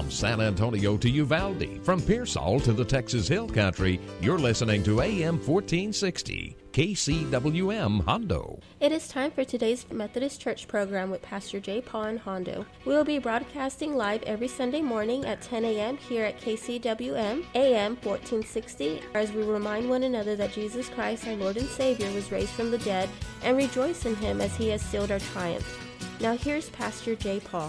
From San Antonio to Uvalde, from Pearsall to the Texas Hill Country, you're listening to AM 1460, KCWM Hondo. It is time for today's Methodist Church program with Pastor J. Paul in Hondo. We will be broadcasting live every Sunday morning at 10 a.m. here at KCWM AM 1460 as we remind one another that Jesus Christ, our Lord and Savior, was raised from the dead and rejoice in Him as He has sealed our triumph. Now here's Pastor J. Paul.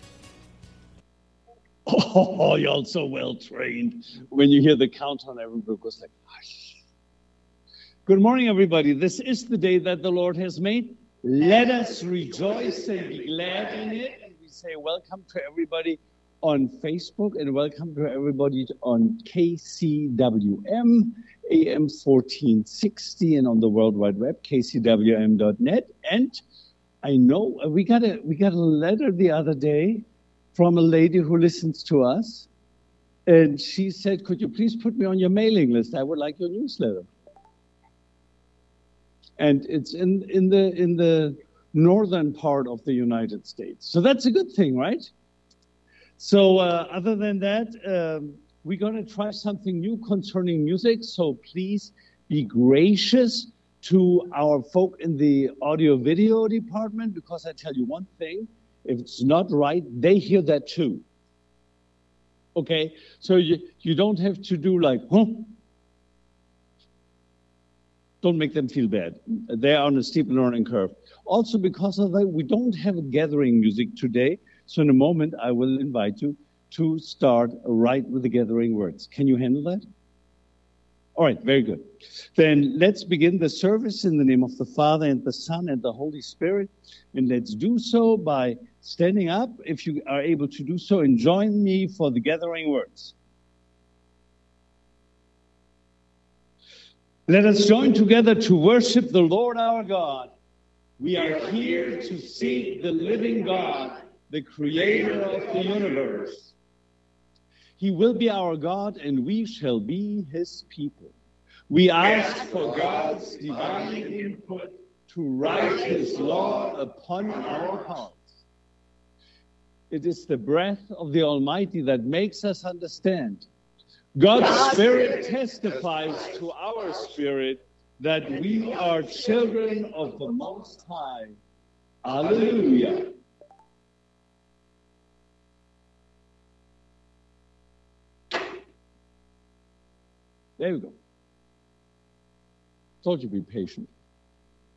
Oh, y'all so well trained. When you hear the countdown, everybody goes like, hush. Good morning, everybody. This is the day that the Lord has made. Let us rejoice and be glad in it. And we say welcome to everybody on Facebook and welcome to everybody on KCWM, AM 1460, and on the World Wide Web, kcwm.net. And I know we got a letter the other day from a lady who listens to us. And she said, could you please put me on your mailing list? I would like your newsletter. And it's in the northern part of the United States. So that's a good thing, right? So other than that, we're going to try something new concerning music. So please be gracious to our folk in the audio-video department, because I tell you one thing, if it's not right, they hear that too. Okay? So you don't have to do like, huh? Don't make them feel bad. They're on a steep learning curve. Also, because of that, we don't have a gathering music today. So in a moment, I will invite you to start right with the gathering words. Can you handle that? All right, very good. Then let's begin the service in the name of the Father and the Son and the Holy Spirit. And let's do so by standing up, if you are able to do so, and join me for the gathering words. Let us join together to worship the Lord our God. We are here to seek the living God, the creator of the universe. He will be our God, and we shall be His people. We ask for God's divine input to write His law upon our hearts. It is the breath of the Almighty that makes us understand. God's Spirit testifies to our spirit that we are children of the Most High. Alleluia. There we go. Told you to be patient.